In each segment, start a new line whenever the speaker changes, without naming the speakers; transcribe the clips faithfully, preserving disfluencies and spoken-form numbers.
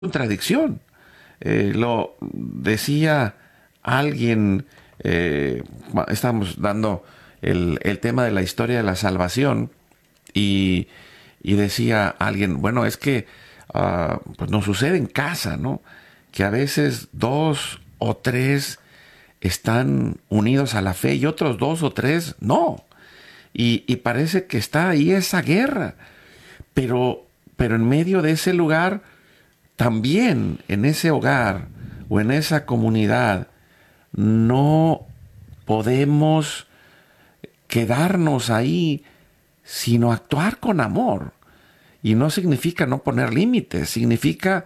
contradicción. Eh, lo decía alguien, eh, estamos dando el, el tema de la historia de la salvación y, y decía alguien, bueno, es que uh, pues nos sucede en casa, ¿no? Que a veces dos o tres están unidos a la fe y otros dos o tres no. Y, y parece que está ahí esa guerra. Pero, pero en medio de ese lugar, también en ese hogar o en esa comunidad, no podemos quedarnos ahí, sino actuar con amor. Y no significa no poner límites, significa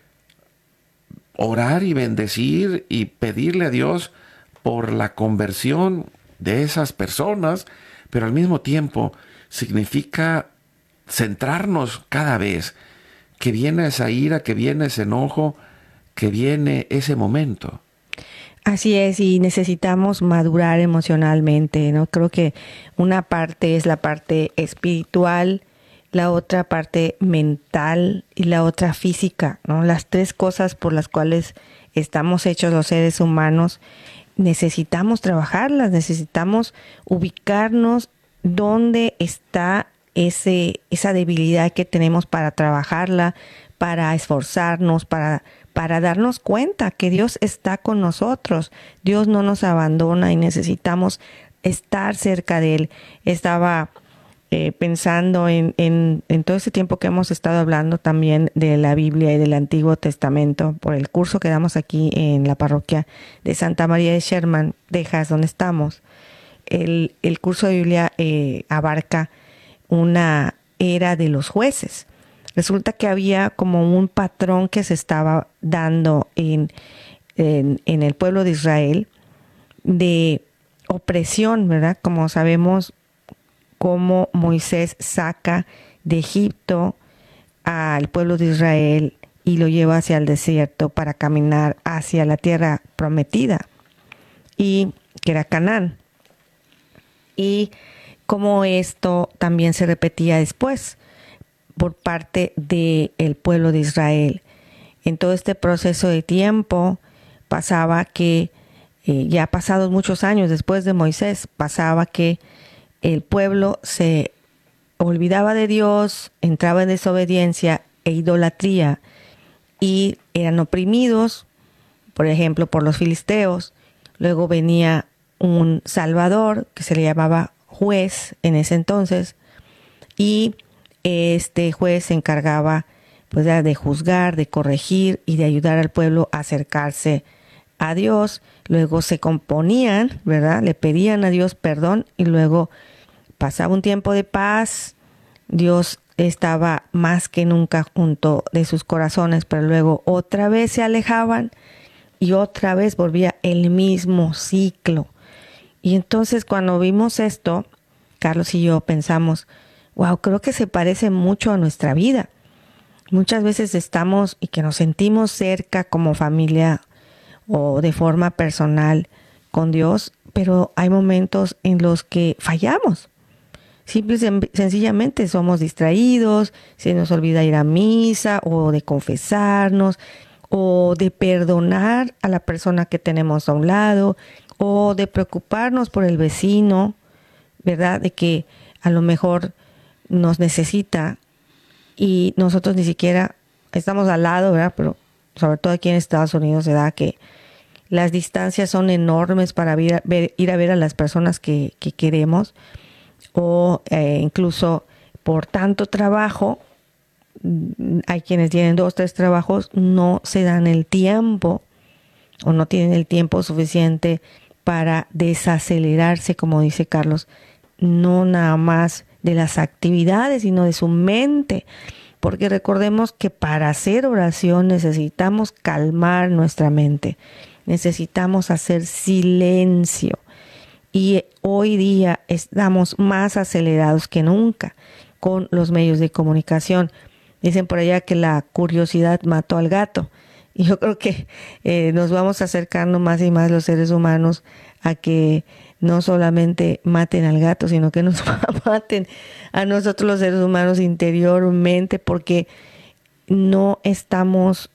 orar y bendecir y pedirle a Dios por la conversión de esas personas, pero al mismo tiempo significa centrarnos cada vez que viene esa ira, que viene ese enojo, que viene ese momento.
Así es, y necesitamos madurar emocionalmente, ¿no? Creo que una parte es la parte espiritual, la otra parte mental y la otra física, ¿no? Las tres cosas por las cuales estamos hechos los seres humanos, necesitamos trabajarlas, necesitamos ubicarnos dónde está ese, esa debilidad que tenemos para trabajarla, para esforzarnos, para, para darnos cuenta que Dios está con nosotros. Dios no nos abandona y necesitamos estar cerca de Él. Estaba eh, pensando en, en, en todo este tiempo que hemos estado hablando también de la Biblia y del Antiguo Testamento por el curso que damos aquí en la parroquia de Santa María de Sherman, Texas, donde estamos. El, el curso de Biblia eh, abarca una era de los jueces. Resulta que había como un patrón que se estaba dando en, en, en el pueblo de Israel de opresión, ¿verdad? Como sabemos, cómo Moisés saca de Egipto al pueblo de Israel y lo lleva hacia el desierto para caminar hacia la tierra prometida, y que era Canaán. Y cómo esto también se repetía después por parte del pueblo de Israel. En todo este proceso de tiempo pasaba que, eh, ya pasados muchos años después de Moisés, pasaba que el pueblo se olvidaba de Dios, entraba en desobediencia e idolatría y eran oprimidos, por ejemplo, por los filisteos. Luego venía un salvador que se le llamaba juez en ese entonces, y este juez se encargaba pues de juzgar, de corregir y de ayudar al pueblo a acercarse a Dios. Luego se componían, ¿verdad? Le pedían a Dios perdón y luego pasaba un tiempo de paz. Dios estaba más que nunca junto de sus corazones, pero luego otra vez se alejaban y otra vez volvía el mismo ciclo. Y entonces cuando vimos esto, Carlos y yo pensamos, wow, creo que se parece mucho a nuestra vida. Muchas veces estamos y que nos sentimos cerca como familia o de forma personal con Dios, pero hay momentos en los que fallamos. Simple y sencillamente somos distraídos, se nos olvida ir a misa o de confesarnos o de perdonar a la persona que tenemos a un lado o de preocuparnos por el vecino, ¿verdad? De que a lo mejor nos necesita y nosotros ni siquiera estamos al lado, ¿verdad? Pero sobre todo aquí en Estados Unidos se da que las distancias son enormes para ir a ver, ir a, ver a las personas que, que queremos, o eh, incluso por tanto trabajo, hay quienes tienen dos, tres trabajos, no se dan el tiempo o no tienen el tiempo suficiente para desacelerarse, como dice Carlos, no nada más de las actividades, sino de su mente. Porque recordemos que para hacer oración necesitamos calmar nuestra mente, necesitamos hacer silencio. Y hoy día estamos más acelerados que nunca con los medios de comunicación. Dicen por allá que la curiosidad mató al gato. Y yo creo que eh, nos vamos acercando más y más los seres humanos a que no solamente maten al gato, sino que nos maten a nosotros los seres humanos interiormente, porque no estamos